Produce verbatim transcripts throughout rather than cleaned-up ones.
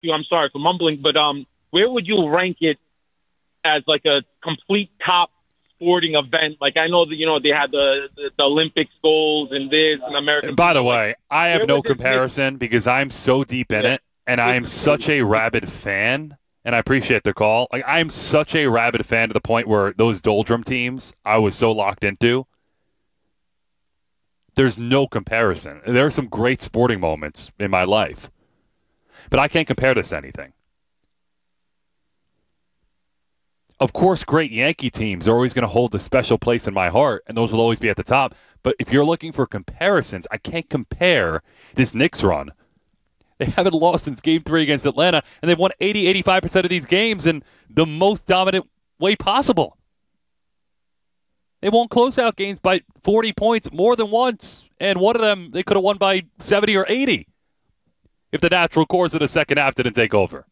you. I'm sorry for mumbling, but um, where would you rank it as like a complete top sporting event? Like I know that you know they had the the, the Olympics goals and this and American. By the way, I have where no would this comparison because I'm so deep in Yeah. it, and I am such a rabid fan. And I appreciate the call. Like I'm such a rabid fan to the point where those doldrum teams I was so locked into. There's no comparison. There are some great sporting moments in my life, but I can't compare this to anything. Of course, great Yankee teams are always going to hold a special place in my heart, and those will always be at the top. But if you're looking for comparisons, I can't compare this Knicks run. They haven't lost since Game three against Atlanta, and they've won eighty, eighty-five percent of these games in the most dominant way possible. They won closeout games by forty points more than once, and one of them they could have won by seventy or eighty if the natural course of the second half didn't take over.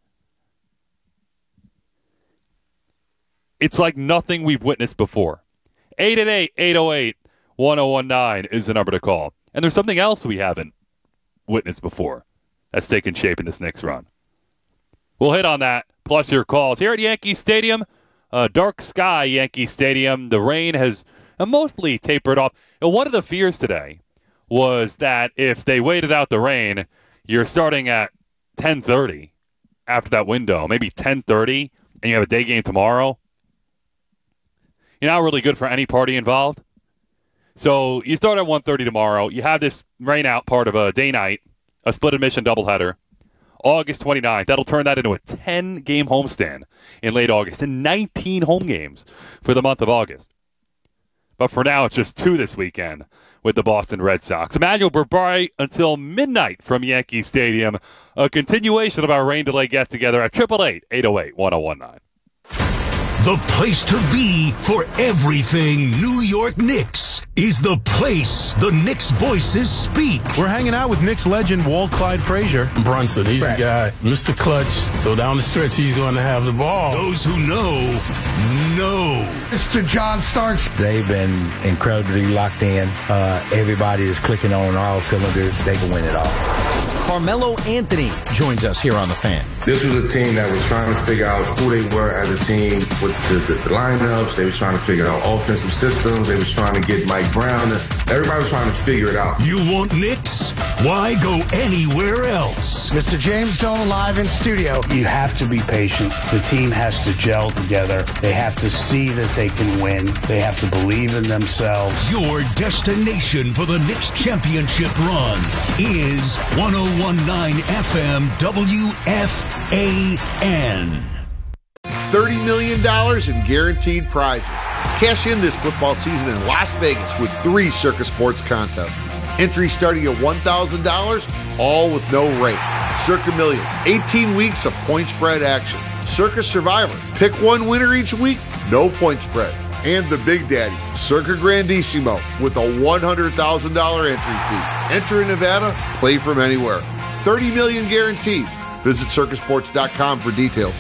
It's like nothing we've witnessed before. eight eight eight, eight oh eight, one oh one nine is the number to call. And there's something else we haven't witnessed before that's taken shape in this Knicks run. We'll hit on that, plus your calls. Here at Yankee Stadium, uh, dark sky Yankee Stadium, the rain has uh, mostly tapered off. And one of the fears today was that if they waited out the rain, you're starting at ten thirty after that window, maybe ten thirty, and you have a day game tomorrow. You're not really good for any party involved. So you start at one thirty tomorrow. You have this rain out part of a day night, a split admission doubleheader, August twenty-ninth. That'll turn that into a ten-game homestand in late August and nineteen home games for the month of August. But for now, it's just two this weekend with the Boston Red Sox. Emmanuel Berbari until midnight from Yankee Stadium. A continuation of our rain delay get-together at eight eight eight, eight oh eight, one oh one nine. The place to be for everything New York Knicks is the place the Knicks voices speak. We're hanging out with Knicks legend Walt Clyde Frazier. Brunson, he's right. The guy. Mister Clutch. So down the stretch, he's going to have the ball. Those who know, know. Mister John Starks. They've been incredibly locked in. Uh, everybody is clicking on all cylinders. They can win it all. Carmelo Anthony joins us here on The Fan. This was a team that was trying to figure out who they were as a team with the, the, the lineups. They were trying to figure out offensive systems. They was trying to get Mike Brown. Everybody was trying to figure it out. You want Knicks? Why go anywhere else? Mister James Dolan live in studio. You have to be patient. The team has to gel together. They have to see that they can win. They have to believe in themselves. Your destination for the Knicks championship run is one oh one point nine F M W F A N. thirty million dollars in guaranteed prizes. Cash in this football season in Las Vegas with three Circa Sports contests. Entry starting at one thousand dollars, all with no rate. Circa Million, eighteen weeks of point spread action. Circa Survivor, pick one winner each week, no point spread. And the Big Daddy, Circa Grandissimo, with a one hundred thousand dollars entry fee. Enter in Nevada, play from anywhere. thirty million dollars guaranteed. Visit circa sports dot com for details.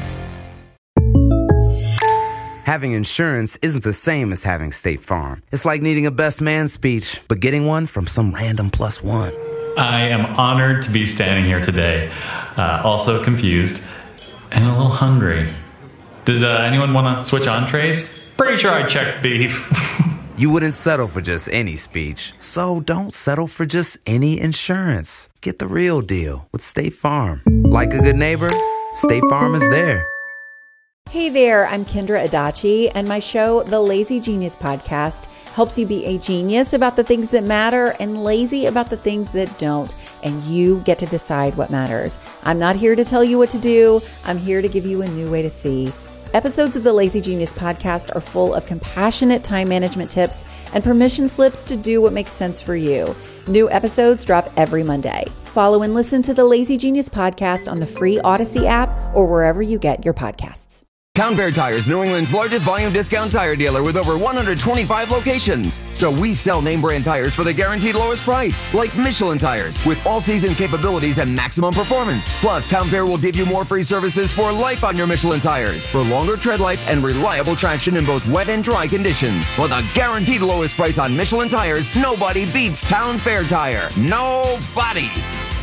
Having insurance isn't the same as having State Farm. It's like needing a best man speech, but getting one from some random plus one. I am honored to be standing here today, uh, also confused and a little hungry. Does uh, anyone want to switch entrees? Pretty sure I checked beef. You wouldn't settle for just any speech, so don't settle for just any insurance. Get the real deal with State Farm. Like a good neighbor, State Farm is there. Hey there, I'm Kendra Adachi, and my show, The Lazy Genius Podcast, helps you be a genius about the things that matter and lazy about the things that don't, and you get to decide what matters. I'm not here to tell you what to do. I'm here to give you a new way to see. Episodes of the Lazy Genius Podcast are full of compassionate time management tips and permission slips to do what makes sense for you. New episodes drop every Monday. Follow and listen to the Lazy Genius Podcast on the free Odyssey app or wherever you get your podcasts. Town Fair Tires, New England's largest volume discount tire dealer with over one hundred twenty-five locations. So we sell name brand tires for the guaranteed lowest price, like Michelin tires, with all-season capabilities and maximum performance. Plus, Town Fair will give you more free services for life on your Michelin tires, for longer tread life and reliable traction in both wet and dry conditions. For the guaranteed lowest price on Michelin tires, nobody beats Town Fair Tire. Nobody!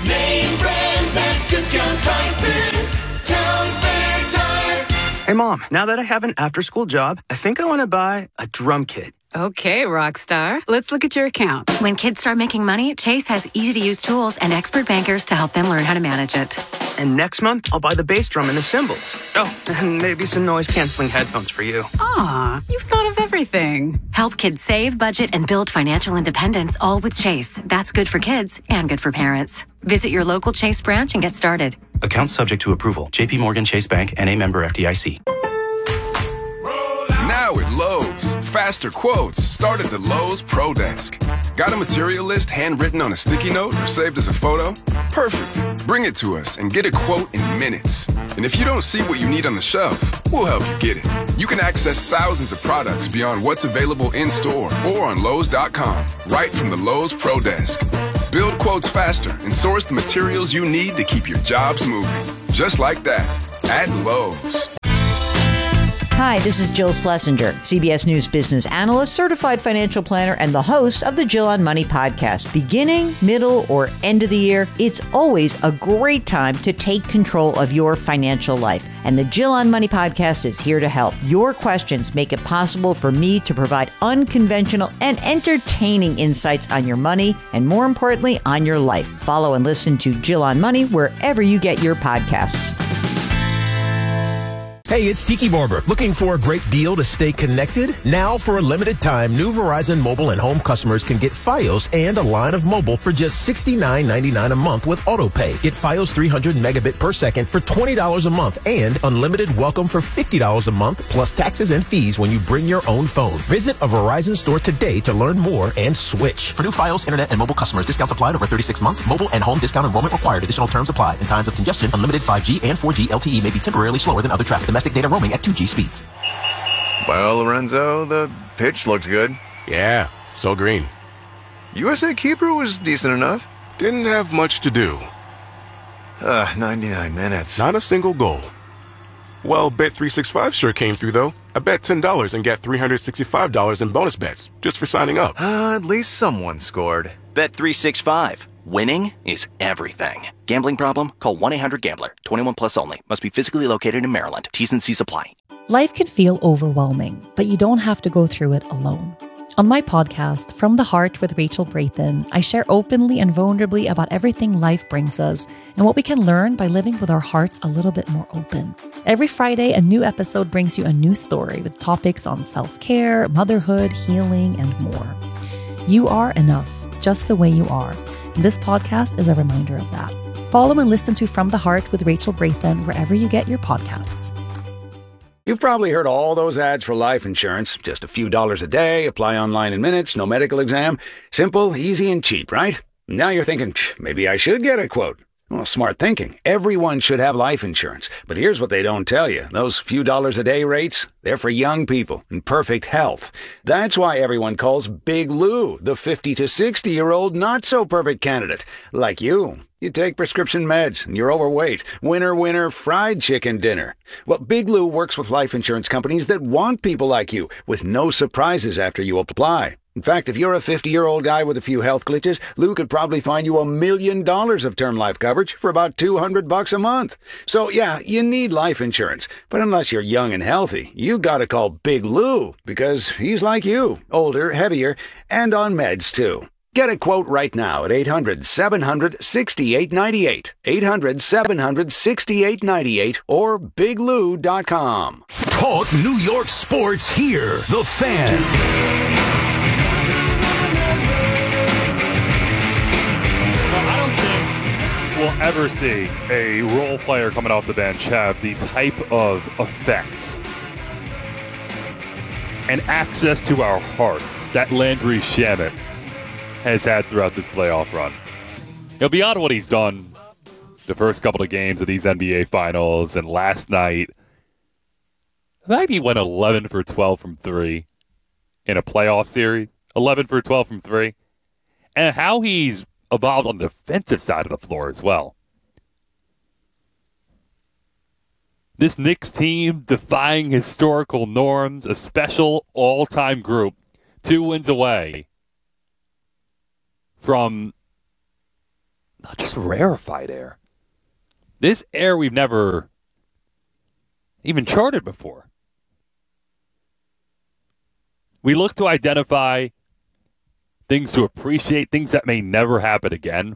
Name brands at discount prices. Town Fair Tire. Hey, Mom, now that I have an after-school job, I think I want to buy a drum kit. Okay, Rockstar. Let's look at your account. When kids start making money, Chase has easy-to-use tools and expert bankers to help them learn how to manage it. And next month, I'll buy the bass drum and the cymbals. Oh, and maybe some noise-canceling headphones for you. Aw, you've thought of everything. Help kids save, budget, and build financial independence, all with Chase. That's good for kids and good for parents. Visit your local Chase branch and get started. Account subject to approval. J P Morgan Chase Bank and a member F D I C. Now at Lowe's, faster quotes start at the Lowe's Pro Desk. Got a material list handwritten on a sticky note or saved as a photo? Perfect. Bring it to us and get a quote in minutes. And if you don't see what you need on the shelf, we'll help you get it. You can access thousands of products beyond what's available in store or on Lowe's dot com, right from the Lowe's Pro Desk. Build quotes faster and source the materials you need to keep your jobs moving. Just like that, at Lowe's. Hi, this is Jill Schlesinger, C B S News business analyst, certified financial planner, and the host of the Jill on Money podcast. Beginning, middle, or end of the year, it's always a great time to take control of your financial life. And the Jill on Money podcast is here to help. Your questions make it possible for me to provide unconventional and entertaining insights on your money and, more importantly, on your life. Follow and listen to Jill on Money wherever you get your podcasts. Hey, it's Tiki Barber. Looking for a great deal to stay connected? Now, for a limited time, new Verizon mobile and home customers can get Fios and a line of mobile for just sixty-nine ninety-nine a month with AutoPay. Get Fios three hundred megabit per second for twenty dollars a month and unlimited welcome for fifty dollars a month plus taxes and fees when you bring your own phone. Visit a Verizon store today to learn more and switch. For new Fios, internet, and mobile customers, discounts applied over thirty-six months. Mobile and home discount enrollment required. Additional terms apply. In times of congestion, unlimited five G and four G L T E may be temporarily slower than other traffic. Domestic data roaming at two G speeds. Well, Lorenzo, the pitch looked good. Yeah, so green. U S A keeper was decent enough. Didn't have much to do. Uh, ninety-nine minutes. Not a single goal. Well, Bet three sixty-five sure came through, though. I bet ten dollars and got three hundred sixty-five dollars in bonus bets just for signing up. Uh, at least someone scored. Bet three sixty-five. Winning is everything. Gambling problem? Call one eight hundred gambler. twenty-one plus only. Must be physically located in Maryland. T's and C's apply. Life can feel overwhelming, but you don't have to go through it alone. On my podcast, From the Heart with Rachel Brathen, I share openly and vulnerably about everything life brings us and what we can learn by living with our hearts a little bit more open. Every Friday, a new episode brings you a new story with topics on self-care, motherhood, healing, and more. You are enough, just the way you are. And this podcast is a reminder of that. Follow and listen to From the Heart with Rachel Brathen wherever you get your podcasts. You've probably heard all those ads for life insurance. Just a few dollars a day, apply online in minutes, no medical exam. Simple, easy, and cheap, right? Now you're thinking, maybe I should get a quote. Well, smart thinking. Everyone should have life insurance. But here's what they don't tell you. Those few dollars a day rates, they're for young people in perfect health. That's why everyone calls Big Lou the fifty to sixty-year-old not-so-perfect candidate. Like you. You take prescription meds and you're overweight. Winner, winner, fried chicken dinner. Well, Big Lou works with life insurance companies that want people like you with no surprises after you apply. In fact, if you're a fifty-year-old guy with a few health glitches, Lou could probably find you a million dollars of term life coverage for about two hundred bucks a month. So, yeah, you need life insurance. But unless you're young and healthy, you gotta call Big Lou because he's like you, older, heavier, and on meds, too. Get a quote right now at eight hundred, seven hundred, sixty-eight ninety-eight, eight hundred, seven hundred, sixty-eight ninety-eight, or big lou dot com. Talk New York sports here. The Fan. We'll ever see a role player coming off the bench have the type of effect and access to our hearts that Landry Shamet has had throughout this playoff run. You know, beyond what he's done the first couple of games of these N B A Finals and last night, the fact he went eleven for twelve from three in a playoff series, eleven for twelve from three, and how he's evolved on the defensive side of the floor as well. This Knicks team defying historical norms, a special all-time group, two wins away from not just rarefied air. This air we've never even charted before. We look to identify things to appreciate, things that may never happen again.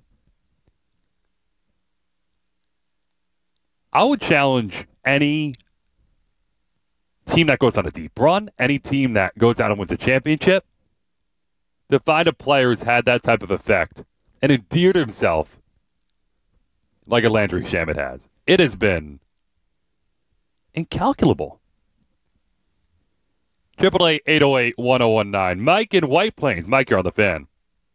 I would challenge any team that goes on a deep run, any team that goes out and wins a championship, to find a player who's had that type of effect and endeared himself like a Landry Shamet has. It has been incalculable. Triple eight eight oh eight one oh one nine. Mike in White Plains. Mike, you're on the Fan.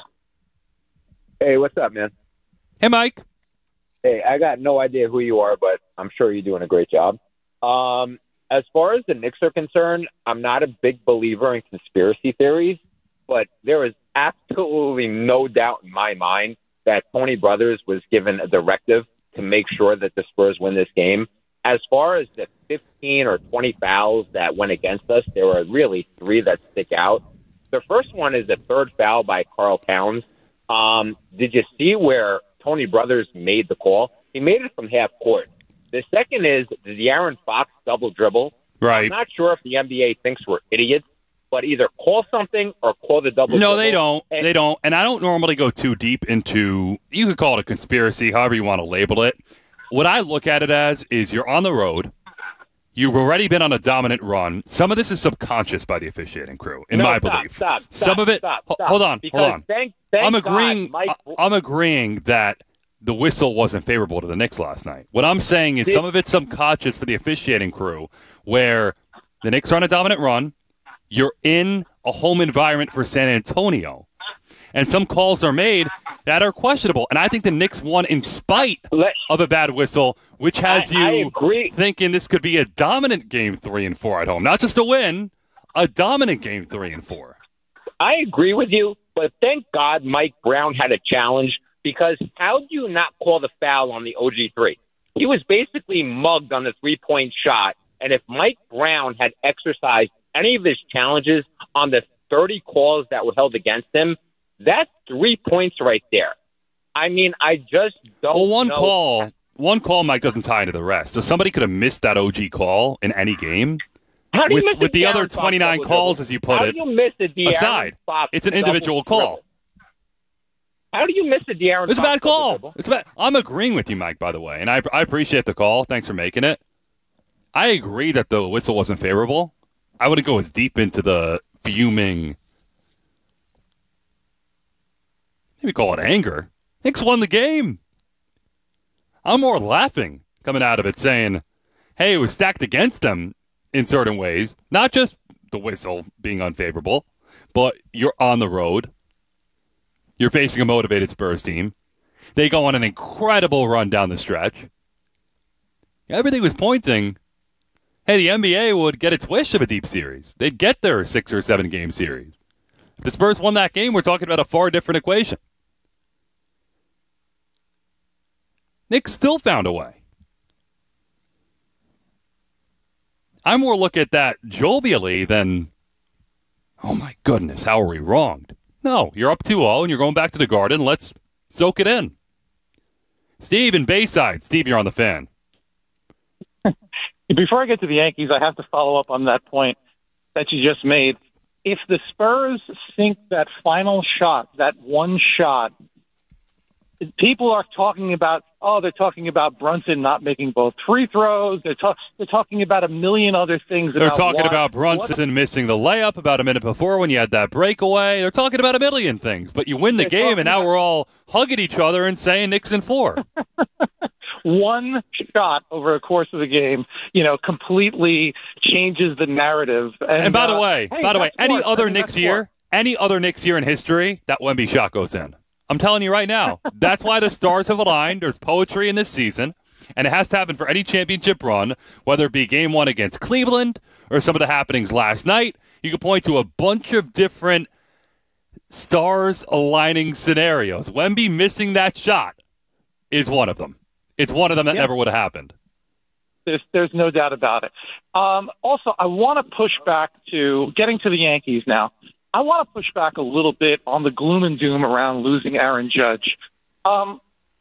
Hey, what's up, man? Hey, Mike. Hey, I got no idea who you are, but I'm sure you're doing a great job. Um, as far as the Knicks are concerned, I'm not a big believer in conspiracy theories, but there is absolutely no doubt in my mind that Tony Brothers was given a directive to make sure that the Spurs win this game. As far as the fifteen or twenty fouls that went against us, there were really three that stick out. The first one is the third foul by Karl Towns. Um, did you see where Tony Brothers made the call? He made it from half court. The second is the De'Aaron Fox double dribble. Right. I'm not sure if the N B A thinks we're idiots, but either call something or call the double No, dribble. they don't. And- They don't. And I don't normally go too deep into, you could call it a conspiracy, however you want to label it. What I look at it as is you're on the road. You've already been on a dominant run. Some of this is subconscious by the officiating crew, in No, my stop, belief. stop, Some stop, of it. stop, ho- stop. Hold on. Because hold on. Thank, thank I'm agreeing. God, Mike, I- I'm agreeing that the whistle wasn't favorable to the Knicks last night. What I'm saying is Did- some of it's subconscious for the officiating crew, where the Knicks are on a dominant run. You're in a home environment for San Antonio, and some calls are made that are questionable. And I think the Knicks won in spite Let, of a bad whistle, which has I- I you agree. thinking this could be a dominant game three and four at home. Not just a win, a dominant game three and four. I agree with you, but thank God Mike Brown had a challenge, because how do you not call the foul on the O G three? He was basically mugged on the three-point shot, and if Mike Brown had exercised any of his challenges on the thirty calls that were held against him, that's three points right there. I mean, I just don't Well, one know. call, one call, Mike, doesn't tie into the rest. So somebody could have missed that O G call in any game. How do you with miss a with the other De'Aaron Fox twenty-nine double calls, dribble? as you put How it, do you miss a De'Aaron aside. Fox It's an double individual call. dribble? How do you miss a De'Aaron It's a Fox bad double call. dribble? It's a bad. I'm agreeing with you, Mike, by the way, and I, I appreciate the call. Thanks for making it. I agree that the whistle wasn't favorable. I wouldn't go as deep into the fuming, maybe call it anger. Knicks won the game. I'm more laughing coming out of it, saying, hey, it was stacked against them in certain ways. Not just the whistle being unfavorable, but you're on the road. You're facing a motivated Spurs team. They go on an incredible run down the stretch. Everything was pointing, hey, the N B A would get its wish of a deep series. They'd get their six or seven game series. If the Spurs won that game, we're talking about a far different equation. Knicks still found a way. I more look at that jovially than, oh my goodness, how are we wronged? No, you're up two oh and you're going back to the Garden. Let's soak it in. Steve in Bayside. Steve, you're on the Fan. Before I get to the Yankees, I have to follow up on that point that you just made. If the Spurs sink that final shot, that one shot, people are talking about, oh, they're talking about Brunson not making both free throws. They're, ta- they're talking about a million other things. They're about talking why- about Brunson what- missing the layup about a minute before when you had that breakaway. They're talking about a million things. But you win the They're game, and now talking we're all hugging each other and saying Knicks in four. One shot over a course of the game, you know, completely changes the narrative. And, And by the uh, way, hey, by the way, that's any sports. other I mean, Knicks that's year, sports. any other Knicks year in history, that Wemby shot goes in. I'm telling you right now. That's why the stars have aligned. There's poetry in this season, and it has to happen for any championship run, whether it be game one against Cleveland or some of the happenings last night. You can point to a bunch of different stars aligning scenarios. Wemby missing that shot is one of them. It's one of them that Yeah. never would have happened. There's, there's no doubt about it. Um, also, I want to push back to getting to the Yankees now. I want to push back a little bit on the gloom and doom around losing Aaron Judge. Um,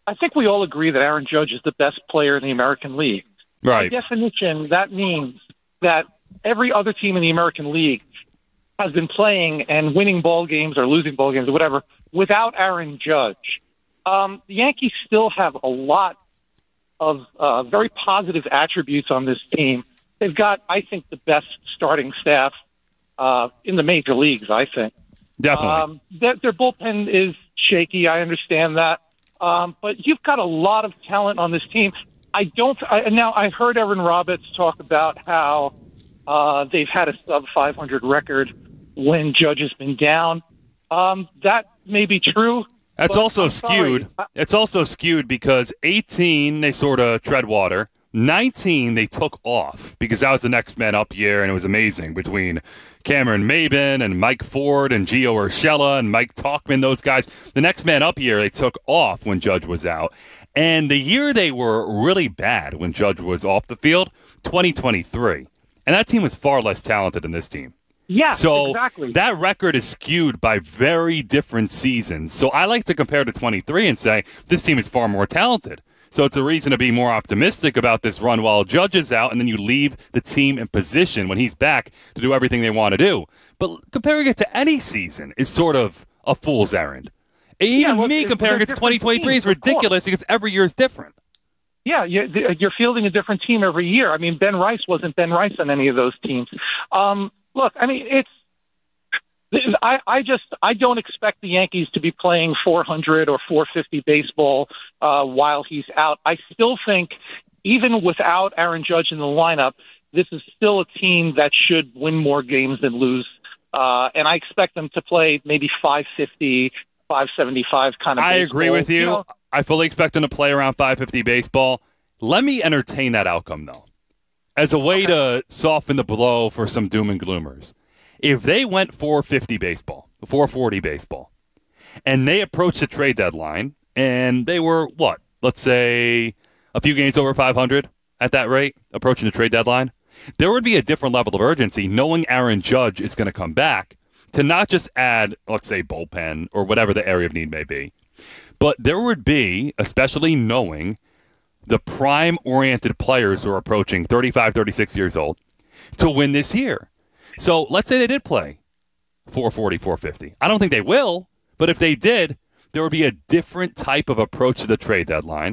I think we all agree that Aaron Judge is the best player in the American League. Right. By definition, that means that every other team in the American League has been playing and winning ball games or losing ball games or whatever without Aaron Judge. Um, the Yankees still have a lot of uh, very positive attributes on this team. They've got, I think, the best starting staff uh, in the major leagues, I think. Definitely. Um, their, their bullpen is shaky. I understand that. Um, but you've got a lot of talent on this team. I don't. I, now, I heard Erin Roberts talk about how uh, they've had a sub five hundred record when Judge has been down. Um, that may be true. That's also I'm skewed. sorry. It's also skewed because eighteen, they sort of tread water. nineteen, they took off because that was the next man up year, and it was amazing between Cameron Maben and Mike Ford and Gio Urshela and Mike Talkman, those guys. The next man up year, they took off when Judge was out. And the year they were really bad when Judge was off the field, twenty twenty-three. And that team was far less talented than this team. Yeah, so exactly. That record is skewed by very different seasons. So I like to compare to twenty-three and say this team is far more talented. So it's a reason to be more optimistic about this run while Judge is out, and then you leave the team in position when he's back to do everything they want to do. But comparing it to any season is sort of a fool's errand. Even Yeah, well, me it's- comparing they're it to twenty twenty-three is different teams, of ridiculous because every year is different. Yeah, you're, you're fielding a different team every year. I mean, Ben Rice wasn't Ben Rice on any of those teams. Um, look, I mean, it's. I, I just I don't expect the Yankees to be playing four hundred or four fifty baseball uh, while he's out. I still think, even without Aaron Judge in the lineup, this is still a team that should win more games than lose. Uh, and I expect them to play maybe five fifty, five seventy-five kind of I baseball. agree with you. You know, I fully expect them to play around five fifty baseball. Let me entertain that outcome, though, as a way to soften the blow for some doom and gloomers. If they went four fifty baseball, four forty baseball, and they approached the trade deadline, and they were, what, let's say a few games over five hundred at that rate, approaching the trade deadline, there would be a different level of urgency knowing Aaron Judge is going to come back to not just add, let's say, bullpen or whatever the area of need may be, but there would be, especially knowing the prime-oriented players who are approaching thirty-five, thirty-six years old, to win this year. So let's say they did play four forty, four fifty. I don't think they will, but if they did, there would be a different type of approach to the trade deadline.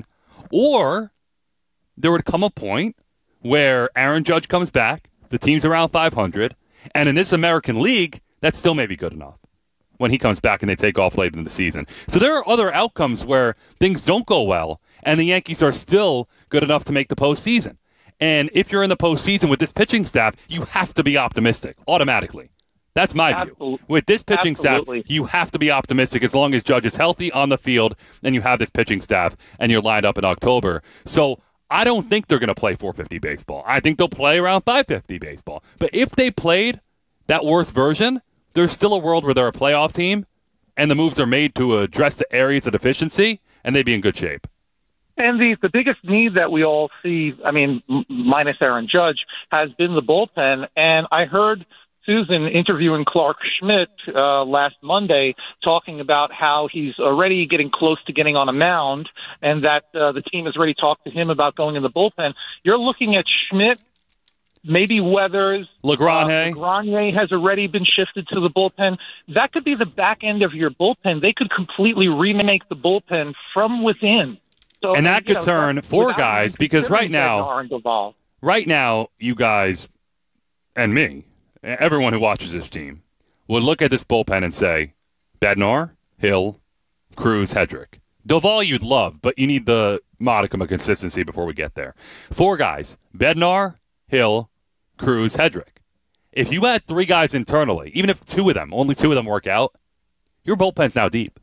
Or there would come a point where Aaron Judge comes back, the team's around five hundred, and in this American League, that still may be good enough when he comes back and they take off late in the season. So there are other outcomes where things don't go well, and the Yankees are still good enough to make the postseason. And if you're in the postseason with this pitching staff, you have to be optimistic automatically. That's my Absolutely. view. With this pitching Absolutely. staff, you have to be optimistic as long as Judge is healthy on the field and you have this pitching staff and you're lined up in October. So I don't think they're going to play four fifty baseball. I think they'll play around five fifty baseball. But if they played that worst version, there's still a world where they're a playoff team and the moves are made to address the areas of deficiency and they'd be in good shape. And the, the biggest need that we all see, I mean, m- minus Aaron Judge, has been the bullpen. And I heard Susan interviewing Clark Schmidt uh, last Monday talking about how he's already getting close to getting on a mound and that uh, the team has already talked to him about going in the bullpen. You're looking at Schmidt, maybe Weathers. LaGrange. Uh, LaGrange has already been shifted to the bullpen. That could be the back end of your bullpen. They could completely remake the bullpen from within. So, and that you could know, turn that's four without guys because right considering now, Bednar and Duvall. right now, you guys and me, everyone who watches this team, would look at this bullpen and say, Bednar, Hill, Cruz, Hedrick. Duvall you'd love, but you need the modicum of consistency before we get there. Four guys, Bednar, Hill, Cruz, Hedrick. If you had three guys internally, even if two of them, only two of them work out, your bullpen's now deep.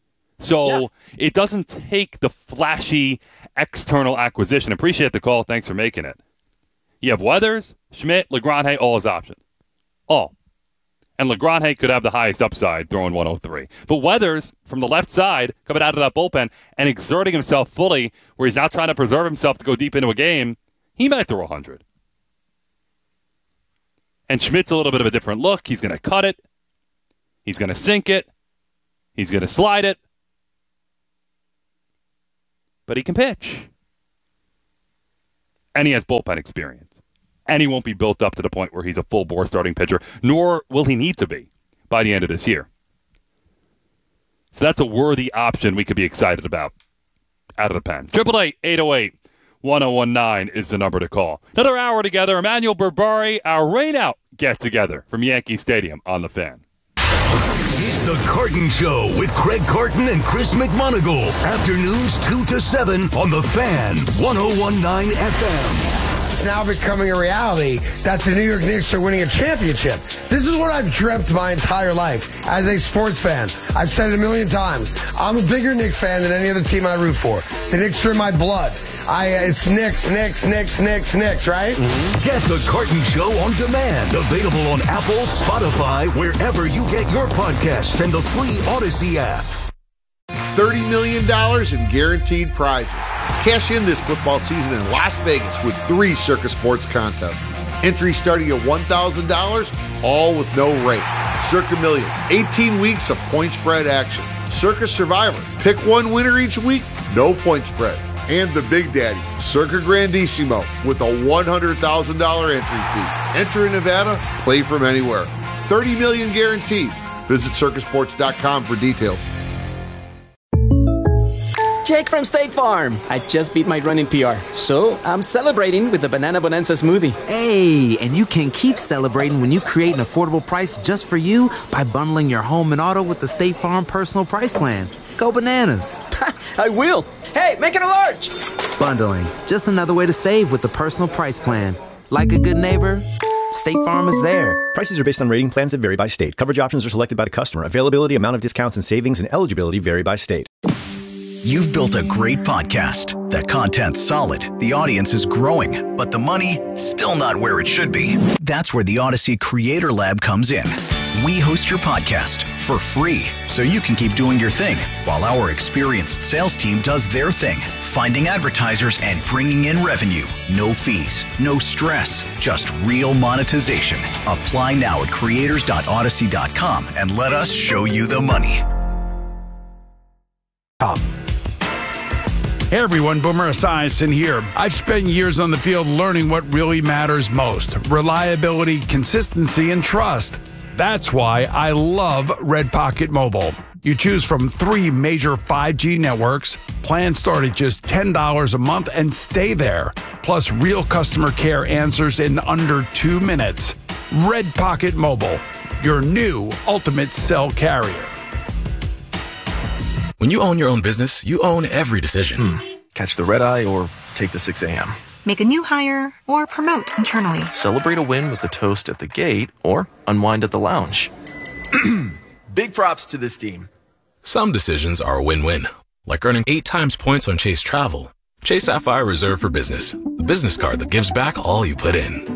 So yeah. It doesn't take the flashy external acquisition. Appreciate the call. Thanks for making it. You have Weathers, Schmidt, LaGrange, all his options. All. And LaGrange could have the highest upside throwing one oh three. But Weathers, from the left side, coming out of that bullpen and exerting himself fully, where he's not trying to preserve himself to go deep into a game, he might throw one hundred. And Schmidt's a little bit of a different look. He's going to cut it. He's going to sink it. He's going to slide it. but he can pitch. And he has bullpen experience. And he won't be built up to the point where he's a full-bore starting pitcher, nor will he need to be by the end of this year. So that's a worthy option we could be excited about out of the pen. eight eight eight, eight oh eight, one oh one nine is the number to call. Another hour together. Emmanuel Berbari, our rain-out get-together from Yankee Stadium on The Fan. It's The Carton Show with Craig Carton and Chris McMonagle. Afternoons two to seven on The Fan, one oh one point nine F M. It's now becoming a reality that the New York Knicks are winning a championship. This is what I've dreamt my entire life as a sports fan. I've said it a million times. I'm a bigger Knicks fan than any other team I root for. The Knicks are in my blood. I, it's Knicks, Knicks, Knicks, Knicks, Knicks, right? Mm-hmm. Get The Carton Show on demand. Available on Apple, Spotify, wherever you get your podcasts, and the free Odyssey app. thirty million dollars in guaranteed prizes. Cash in this football season in Las Vegas with three Circa Sports contests. Entry starting at one thousand dollars, all with no rate. Circa Million, eighteen weeks of point spread action. Circa Survivor, pick one winner each week, no point spread. And the Big Daddy, Circa Grandissimo, with a one hundred thousand dollars entry fee. Enter in Nevada, play from anywhere. thirty million dollars guaranteed. Visit circa sports dot com for details. Jake from State Farm. I just beat my running P R, so I'm celebrating with the Banana Bonanza smoothie. Hey, and you can keep celebrating when you create an affordable price just for you by bundling your home and auto with the State Farm Personal Price Plan. Go bananas. I will. Hey, make it a large. Bundling, just another way to save with the Personal Price Plan. Like a good neighbor, State Farm is there. Prices are based on rating plans that vary by state. Coverage options are selected by the customer. Availability, amount of discounts and savings, and eligibility vary by state. You've built a great podcast. That content's solid. The audience is growing, but the money still not where it should be. That's where the Odyssey Creator Lab comes in. We host your podcast for free, so you can keep doing your thing while our experienced sales team does their thing, finding advertisers and bringing in revenue. No fees, no stress, just real monetization. Apply now at creators dot odyssey dot com and let us show you the money. Hey everyone, Boomer Esiason here. I've spent years on the field learning what really matters most: reliability, consistency, and trust. That's why I love Red Pocket Mobile. You choose from three major five G networks. Plans start at just ten dollars a month and stay there. Plus real customer care answers in under two minutes. Red Pocket Mobile, your new ultimate cell carrier. When you own your own business, you own every decision. Hmm. Catch the red eye or take the six a.m. Make a new hire or promote internally. Celebrate a win with a toast at the gate or unwind at the lounge. Big props to this team. Some decisions are a win-win, like earning eight times points on Chase Travel. Chase Sapphire Reserve for Business, the business card that gives back all you put in.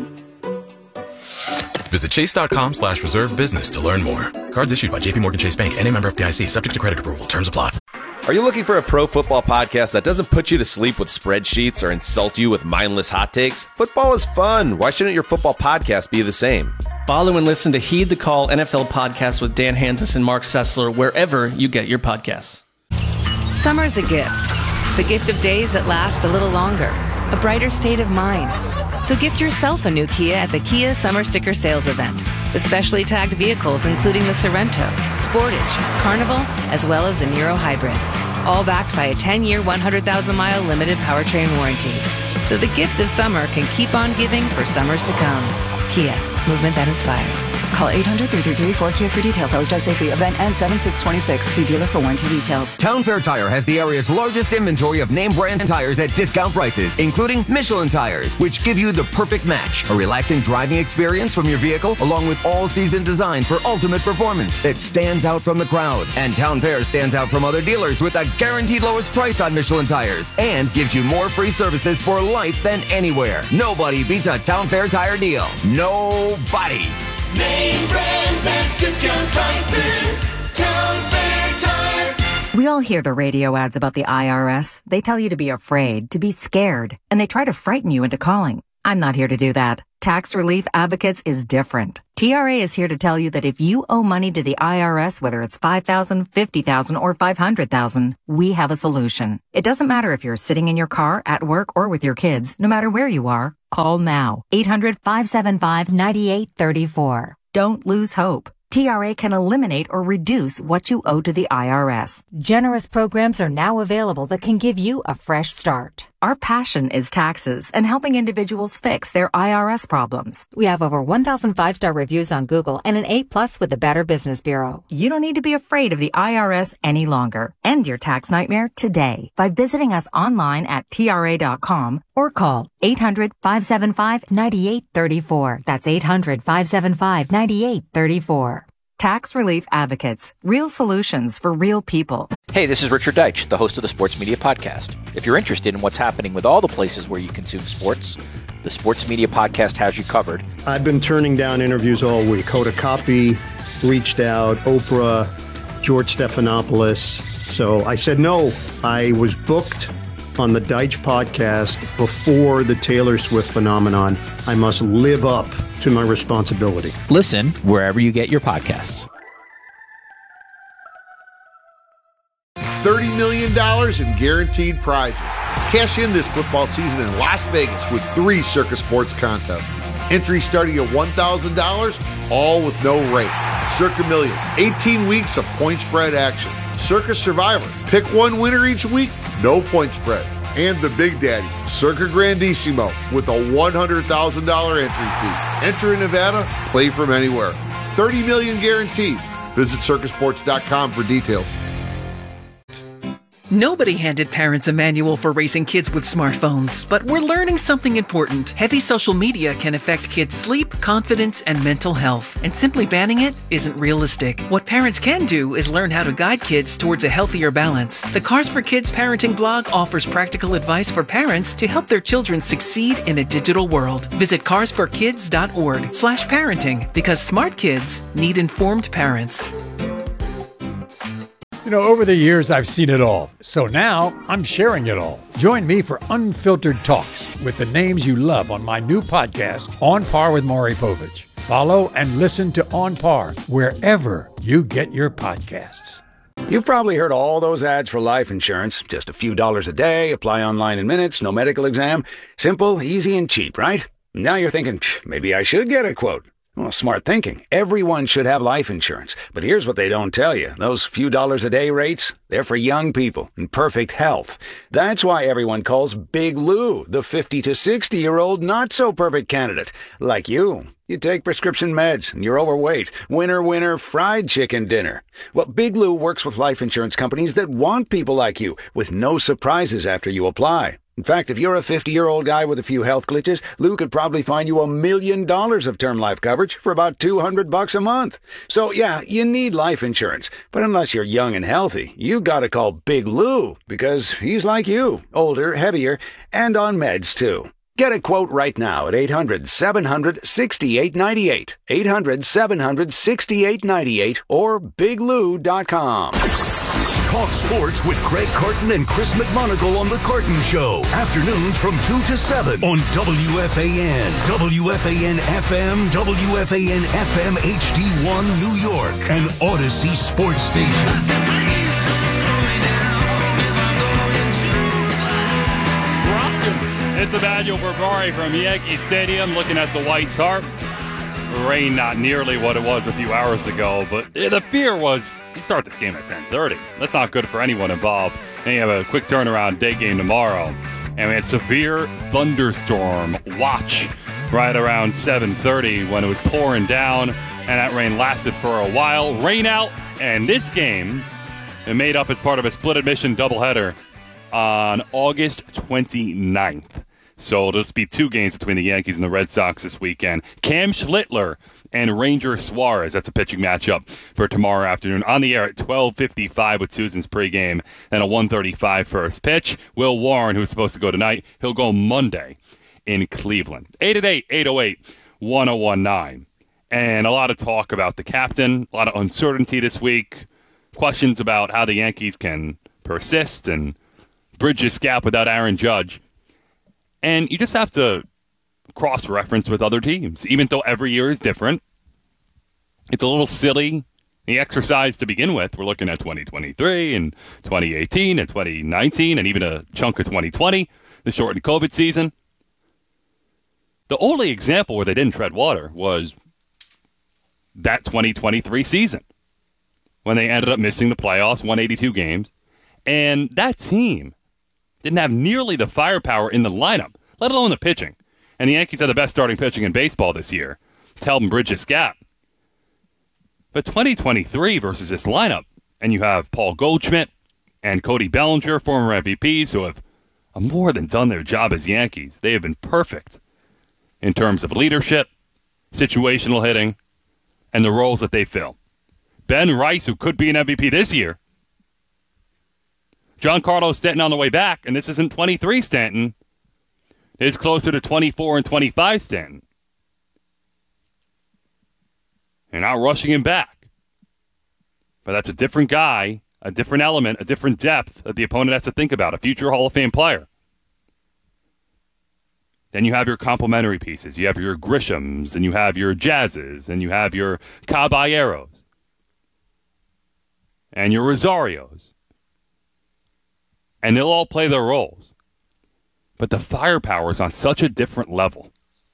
Visit chase.com slash reserve business to learn more. Cards issued by J P Morgan Chase Bank, N A member F D I C, subject to credit approval. Terms apply. Are you looking for a pro football podcast that doesn't put you to sleep with spreadsheets or insult you with mindless hot takes? Football is fun. Why shouldn't your football podcast be the same? Follow and listen to Heed the Call N F L podcast with Dan Hansis and Mark Sessler wherever you get your podcasts. Summer's a gift. The gift of days that last a little longer. A brighter state of mind. So gift yourself a new Kia at the Kia Summer Sticker Sales Event. With specially tagged vehicles including the Sorrento, Sportage, Carnival, as well as the Niro Hybrid. All backed by a ten-year, one hundred thousand mile limited powertrain warranty. So the gift of summer can keep on giving for summers to come. Kia, movement that inspires. Call eight hundred, three three three, four K I A for details. Always drive safely. Event ends seven six twenty-six. See dealer for warranty details. Town Fair Tire has the area's largest inventory of name brand tires at discount prices, including Michelin tires, which give you the perfect match. A relaxing driving experience from your vehicle, along with all-season design for ultimate performance that stands out from the crowd. And Town Fair stands out from other dealers with a guaranteed lowest price on Michelin tires and gives you more free services for life than anywhere. Nobody beats a Town Fair Tire deal. Nobody. Name brands at discount prices. Town Fair Tire. We all hear the radio ads about the I R S. They tell you to be afraid, to be scared, and they try to frighten you into calling. I'm not here to do that. Tax Relief Advocates is different. T R A is here to tell you that if you owe money to the I R S, whether it's five thousand dollars, fifty thousand dollars, or five hundred thousand dollars, we have a solution. It doesn't matter if you're sitting in your car, at work, or with your kids. No matter where you are, call now. eight hundred, five seven five, nine eight three four. Don't lose hope. T R A can eliminate or reduce what you owe to the I R S. Generous programs are now available that can give you a fresh start. Our passion is taxes and helping individuals fix their I R S problems. We have over one thousand five-star reviews on Google and an A plus with the Better Business Bureau. You don't need to be afraid of the I R S any longer. End your tax nightmare today by visiting us online at T R A dot com or call eight hundred, five seven five, nine eight three four. That's eight hundred, five seven five, nine eight three four. Tax Relief Advocates. Real solutions for real people. Hey, this is Richard Deitch, the host of the Sports Media Podcast. If you're interested in what's happening with all the places where you consume sports, the Sports Media Podcast has you covered. I've been turning down interviews all week. Hoda Kotb reached out, Oprah, George Stephanopoulos. So I said no. I was booked on the Deitch podcast before the Taylor Swift phenomenon. I must live up to my responsibility. Listen wherever you get your podcasts. thirty million dollars in guaranteed prizes. Cash in this football season in Las Vegas with three Circa Sports contests. Entry starting at one thousand dollars, all with no rate. Circa Million, eighteen weeks of point spread action. Circa Survivor, pick one winner each week, no point spread. And the Big Daddy, Circa Grandissimo, with a one hundred thousand dollars entry fee. Enter in Nevada, play from anywhere. thirty million dollars guaranteed. Visit circa sports dot com for details. Nobody handed parents a manual for raising kids with smartphones, but we're learning something important. Heavy social media can affect kids' sleep, confidence, and mental health, and simply banning it isn't realistic. What parents can do is learn how to guide kids towards a healthier balance. The Cars for Kids parenting blog offers practical advice for parents to help their children succeed in a digital world. Visit cars for kids dot org slash parenting, because smart kids need informed parents. You know, over the years, I've seen it all. So now I'm sharing it all. Join me for unfiltered talks with the names you love on my new podcast, On Par with Maury Povich. Follow and listen to On Par wherever you get your podcasts. You've probably heard all those ads for life insurance. Just a few dollars a day, apply online in minutes, no medical exam. Simple, easy, and cheap, right? Now you're thinking, maybe I should get a quote. Well, smart thinking. Everyone should have life insurance. But here's what they don't tell you. Those few dollars a day rates, they're for young people in perfect health. That's why everyone calls Big Lou the fifty to sixty-year-old not-so-perfect candidate. Like you. You take prescription meds and you're overweight. Winner, winner, fried chicken dinner. Well, Big Lou works with life insurance companies that want people like you with no surprises after you apply. In fact, if you're a fifty-year-old guy with a few health glitches, Lou could probably find you a million dollars of term life coverage for about two hundred bucks a month. So, yeah, you need life insurance. But unless you're young and healthy, you gotta call Big Lou, because he's like you, older, heavier, and on meds, too. Get a quote right now at eight hundred, seven hundred, sixty-eight ninety-eight, eight hundred, seven hundred, sixty-eight ninety-eight, or big lou dot com. Talk sports with Craig Carton and Chris McMonagle on The Carton Show. Afternoons from two to seven on W F A N, W F A N F M, W F A N F M H D one New York, and Odyssey Sports Station. It's Emmanuel Barbari from Yankee Stadium looking at the white tarp. Rain not nearly what it was a few hours ago, but the fear was you start this game at ten thirty. That's not good for anyone involved. And you have a quick turnaround day game tomorrow. And we had severe thunderstorm watch right around seven thirty when it was pouring down, and that rain lasted for a while. Rain out, and this game it made up as part of a split admission doubleheader on August twenty-ninth. So it'll just be two games between the Yankees and the Red Sox this weekend. Cam Schlittler and Ranger Suarez. That's a pitching matchup for tomorrow afternoon. On the air at twelve fifty-five with Susan's pregame and a one thirty-five first pitch. Will Warren, who's supposed to go tonight, he'll go Monday in Cleveland. eight eight eight, eight oh eight, one oh one nine. And a lot of talk about the captain, a lot of uncertainty this week. Questions about how the Yankees can persist and bridge this gap without Aaron Judge. And you just have to cross-reference with other teams, even though every year is different. It's a little silly, the exercise to begin with. We're looking at twenty twenty-three and twenty eighteen and twenty nineteen and even a chunk of twenty twenty, the shortened COVID season. The only example where they didn't tread water was that twenty twenty-three season when they ended up missing the playoffs, won eighty-two games. And that team didn't have nearly the firepower in the lineup, let alone the pitching. And the Yankees had the best starting pitching in baseball this year to help them bridge this gap. But twenty twenty-three versus this lineup, and you have Paul Goldschmidt and Cody Bellinger, former M V Ps, who have more than done their job as Yankees. They have been perfect in terms of leadership, situational hitting, and the roles that they fill. Ben Rice, who could be an M V P this year. Giancarlo Stanton on the way back, and this isn't twenty-three Stanton. It's closer to twenty-four and twenty-five Stanton. They're not rushing him back. But that's a different guy, a different element, a different depth that the opponent has to think about, a future Hall of Fame player. Then you have your complementary pieces. You have your Grishams, and you have your Jazzes, and you have your Caballeros, and your Rosarios. And they'll all play their roles. But the firepower is on such a different level.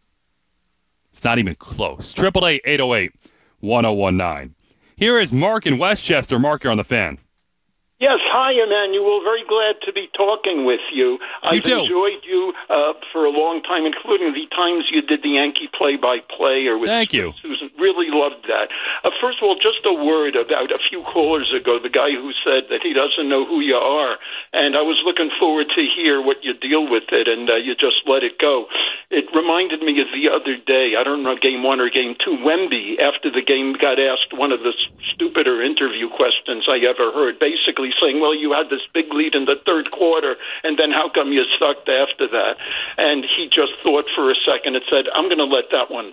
It's not even close. triple A eight oh eight one oh one nine. Here is Mark in Westchester. Mark, you're on the Fan. Yes, hi, Emmanuel. Very glad to be talking with you. You I've too. enjoyed you uh, for a long time, including the times you did the Yankee play-by-play. Or with Thank you. Susan. Really loved that. Uh, first of all, just a word about a few callers ago, the guy who said that he doesn't know who you are. And I was looking forward to hear what you deal with it, and uh, you just let it go. It reminded me of the other day, I don't know, game one or game two, Wemby, after the game, got asked one of the stupider interview questions I ever heard, basically saying, well, you had this big lead in the third quarter, and then how come you sucked after that? And he just thought for a second and said, I'm going to let that one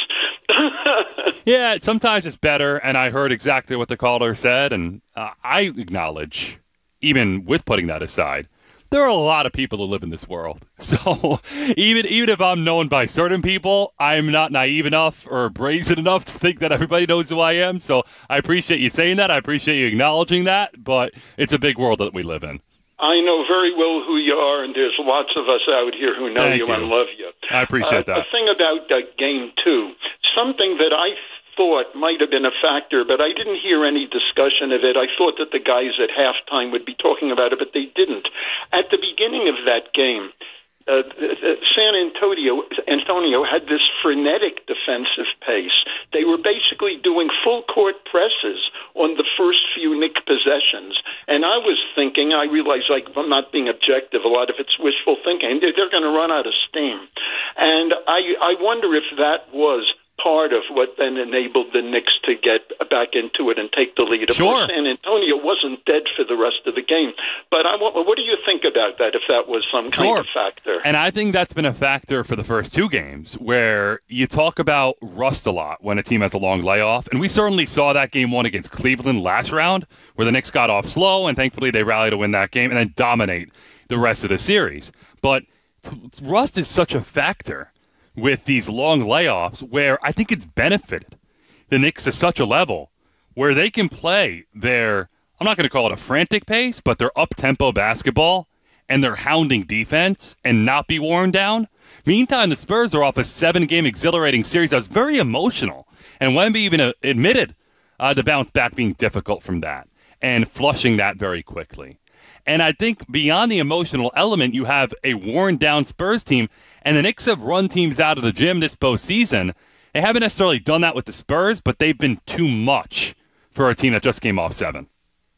pass. Yeah, sometimes it's better, and I heard exactly what the caller said, and uh, I acknowledge, even with putting that aside, there are a lot of people who live in this world. So even even if I'm known by certain people, I'm not naive enough or brazen enough to think that everybody knows who I am. So I appreciate you saying that. I appreciate you acknowledging that. But it's a big world that we live in. I know very well who you are, and there's lots of us out here who know Thank you, you. and love you. I appreciate uh, that. The thing about uh, game two, something that I thought might have been a factor, but I didn't hear any discussion of it. I thought that the guys at halftime would be talking about it, but they didn't. At the beginning of that game, uh, San Antonio, Antonio had this frenetic defensive pace. They were basically doing full court presses on the first few Knick possessions. And I was thinking, I realize like, I'm not being objective, a lot of it's wishful thinking. They're, they're going to run out of steam. And I, I wonder if that was part of what then enabled the Knicks to get back into it and take the lead. Of Sure. course, San Antonio wasn't dead for the rest of the game. But I, what, what do you think about that, if that was some kind Sure. of factor? And I think that's been a factor for the first two games, where you talk about rust a lot when a team has a long layoff. And we certainly saw that game one against Cleveland last round, where the Knicks got off slow, and thankfully they rallied to win that game and then dominate the rest of the series. But t- rust is such a factor with these long layoffs, where I think it's benefited the Knicks to such a level where they can play their, I'm not going to call it a frantic pace, but their up-tempo basketball and their hounding defense and not be worn down. Meantime, the Spurs are off a seven-game exhilarating series that was very emotional. And Wemby even uh, admitted uh, the bounce back being difficult from that and flushing that very quickly. And I think beyond the emotional element, you have a worn-down Spurs team. And the Knicks have run teams out of the gym this postseason. They haven't necessarily done that with the Spurs, but they've been too much for a team that just came off seven.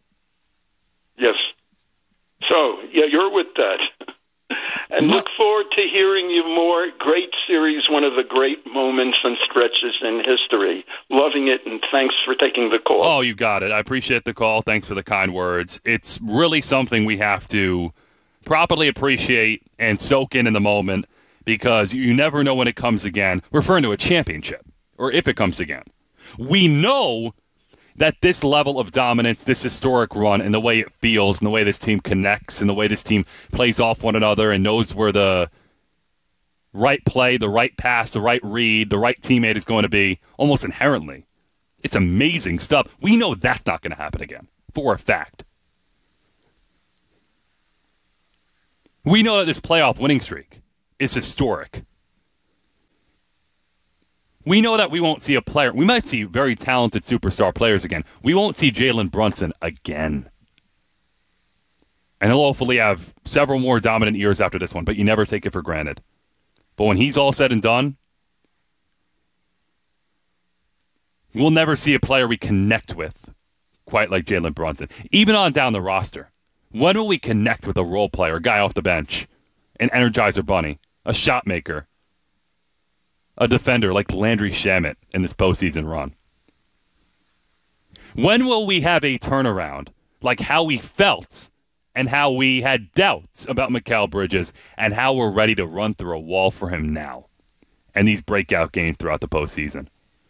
Yes. So, yeah, you're with that. And look forward to hearing you more. Great series, one of the great moments and stretches in history. Loving it, and thanks for taking the call. Oh, you got it. I appreciate the call. Thanks for the kind words. It's really something we have to properly appreciate and soak in in the moment, because you never know when it comes again, referring to a championship, or if it comes again. We know that this level of dominance, this historic run, and the way it feels, and the way this team connects, and the way this team plays off one another and knows where the right play, the right pass, the right read, the right teammate is going to be almost inherently. It's amazing stuff. We know that's not going to happen again, for a fact. We know that this playoff winning streak is historic. We know that we won't see a player. We might see very talented superstar players again. We won't see Jalen Brunson again. And he'll hopefully have several more dominant years after this one, but you never take it for granted. But when he's all said and done, we'll never see a player we connect with quite like Jalen Brunson. Even on down the roster. When will we connect with a role player, a guy off the bench, an Energizer Bunny, a shot maker, a defender like Landry Shamet in this postseason run? When will we have a turnaround like how we felt and how we had doubts about Mikal Bridges and how we're ready to run through a wall for him now and these breakout games throughout the postseason?